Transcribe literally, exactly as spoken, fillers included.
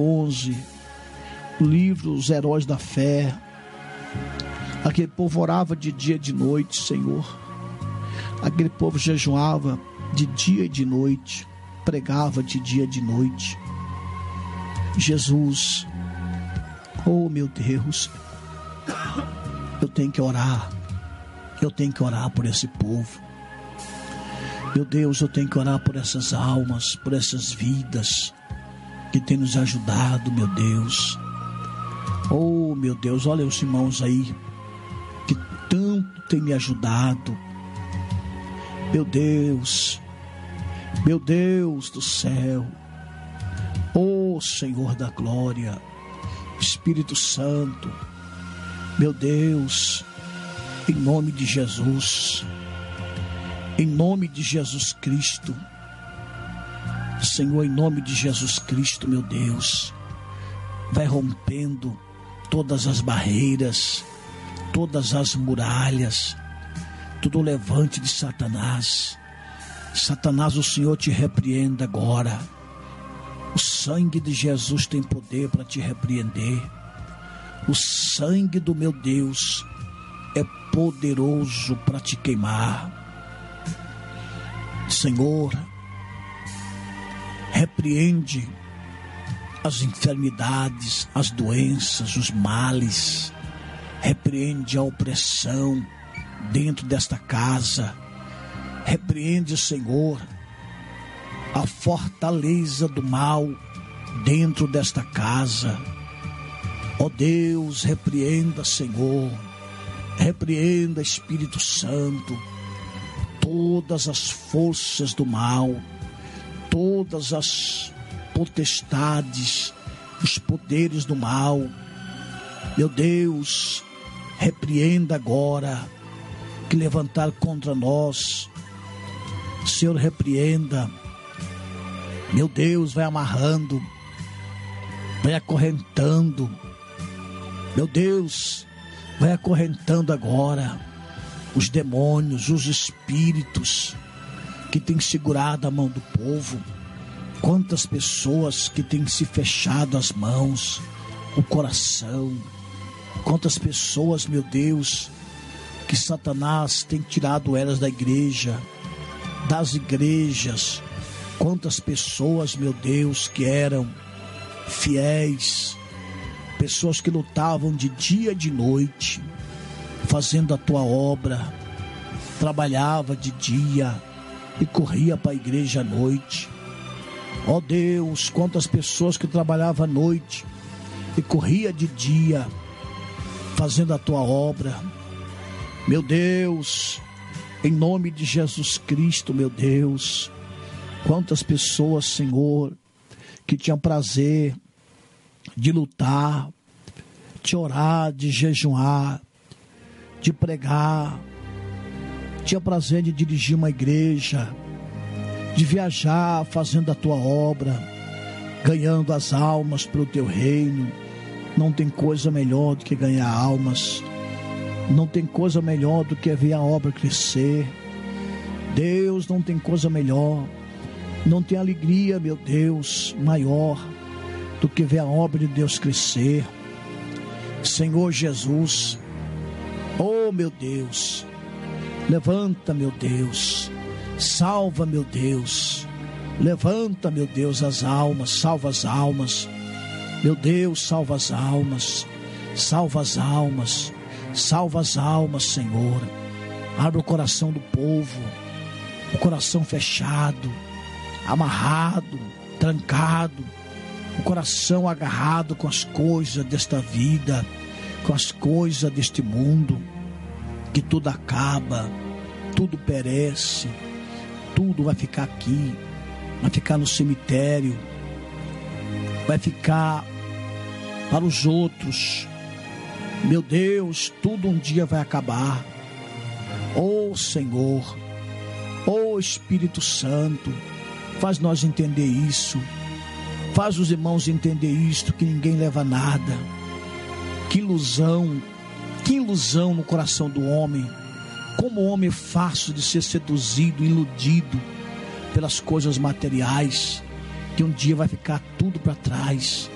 onze, o livro Os Heróis da Fé. Aquele povo orava de dia e de noite, Senhor. Aquele povo jejuava de dia e de noite, pregava de dia e de noite. Jesus, oh meu Deus, eu tenho que orar, eu tenho que orar por esse povo. Meu Deus, eu tenho que orar por essas almas, por essas vidas que tem nos ajudado, meu Deus. Oh meu Deus, olha os irmãos aí que tanto tem me ajudado. Meu Deus, meu Deus do céu, oh Senhor da glória, Espírito Santo, meu Deus, em nome de Jesus, em nome de Jesus Cristo, Senhor, em nome de Jesus Cristo, meu Deus, vai rompendo todas as barreiras, todas as muralhas, todo levante de Satanás. Satanás, o Senhor te repreenda agora. O sangue de Jesus tem poder para te repreender. O sangue do meu Deus é poderoso para te queimar. Senhor, repreende as enfermidades, as doenças, os males. Repreende a opressão dentro desta casa. Repreende, Senhor, a fortaleza do mal dentro desta casa. Ó Deus, repreenda, Senhor, repreenda, Espírito Santo, todas as forças do mal, todas as potestades, os poderes do mal. Meu Deus, repreenda agora que levantar contra nós. Senhor, repreenda. Meu Deus, vai amarrando, vai acorrentando. Meu Deus, vai acorrentando agora os demônios, os espíritos que têm segurado a mão do povo. Quantas pessoas que têm se fechado as mãos, o coração. Quantas pessoas, meu Deus, que Satanás tem tirado elas da igreja, das igrejas. Quantas pessoas, meu Deus, que eram fiéis, pessoas que lutavam de dia e de noite, fazendo a tua obra, trabalhava de dia e corria para a igreja à noite. Ó Deus, quantas pessoas que trabalhavam à noite e corria de dia, fazendo a tua obra. Meu Deus, em nome de Jesus Cristo, meu Deus, quantas pessoas, Senhor, que tinham prazer de lutar, de orar, de jejuar, de pregar, tinha prazer de dirigir uma igreja, de viajar fazendo a tua obra, ganhando as almas para o teu reino. Não tem coisa melhor do que ganhar almas. Não tem coisa melhor do que ver a obra crescer. Deus, não tem coisa melhor. Não tem alegria, meu Deus, maior do que ver a obra de Deus crescer. Senhor Jesus, oh meu Deus, levanta, meu Deus, salva, meu Deus, levanta, meu Deus, as almas, salva as almas, meu Deus, salva as almas, salva as almas, salva as almas, Senhor. Abre o coração do povo, o coração fechado, amarrado, trancado, o coração agarrado com as coisas desta vida, com as coisas deste mundo, que tudo acaba, tudo perece, tudo vai ficar aqui, vai ficar no cemitério, vai ficar para os outros. Meu Deus, tudo um dia vai acabar. Oh Senhor, oh Espírito Santo, faz nós entender isso. Faz os irmãos entender isto, que ninguém leva nada. Que ilusão, que ilusão no coração do homem. Como o homem é fácil de ser seduzido, iludido pelas coisas materiais, que um dia vai ficar tudo para trás.